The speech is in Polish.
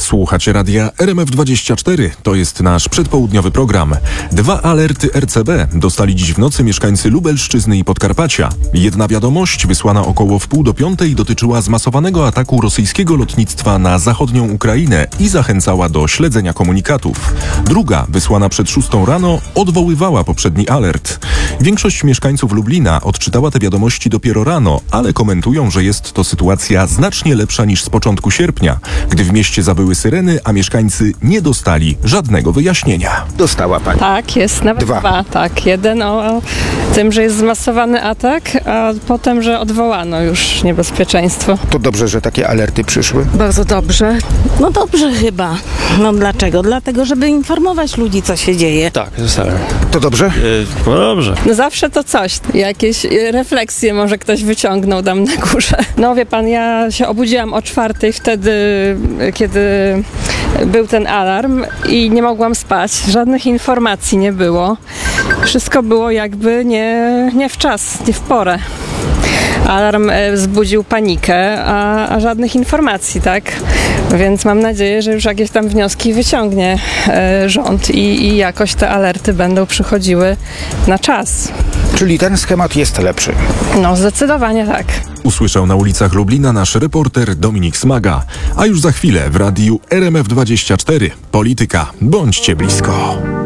Słuchacie radia RMF24. To jest nasz przedpołudniowy program. 2 alerty RCB dostali dziś w nocy mieszkańcy Lubelszczyzny i Podkarpacia. Jedna wiadomość, wysłana około 4:30, dotyczyła zmasowanego ataku rosyjskiego lotnictwa na zachodnią Ukrainę i zachęcała do śledzenia komunikatów. Druga, wysłana przed 6 rano, odwoływała poprzedni alert. Większość mieszkańców Lublina odczytała te wiadomości dopiero rano, ale komentują, że jest to sytuacja znacznie lepsza niż z początku sierpnia, gdy w mieście zawyły syreny, a mieszkańcy nie dostali żadnego wyjaśnienia. Dostała pani? Tak, jest nawet dwa. Tak, jeden o tym, że jest zmasowany atak, a potem, że odwołano już niebezpieczeństwo. To dobrze, że takie alerty przyszły? Bardzo dobrze. No dobrze chyba. No dlaczego? Dlatego, żeby informować ludzi, co się dzieje. Tak, zostałem. To dobrze? No dobrze. No zawsze to coś. Jakieś refleksje może ktoś wyciągnął tam na górze. No wie pan, ja się obudziłam o 4:00 wtedy, kiedy był ten alarm i nie mogłam spać. Żadnych informacji nie było. Wszystko było jakby nie w czas, nie w porę. Alarm wzbudził panikę, a żadnych informacji, tak? Więc mam nadzieję, że już jakieś tam wnioski wyciągnie rząd i jakoś te alerty będą przychodziły na czas. Czyli ten schemat jest lepszy? No zdecydowanie tak. Usłyszał na ulicach Lublina nasz reporter Dominik Smaga. A już za chwilę w radiu RMF24. Polityka. Bądźcie blisko.